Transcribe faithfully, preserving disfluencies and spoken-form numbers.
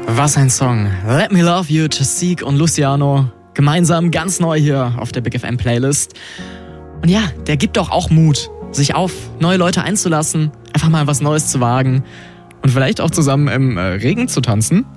Was ein Song. Let Me Love You, Chasik und Luciano. Gemeinsam ganz neu hier auf der Big F M Playlist. Und ja, der gibt doch auch Mut, sich auf neue Leute einzulassen, einfach mal was Neues zu wagen und vielleicht auch zusammen im Regen zu tanzen.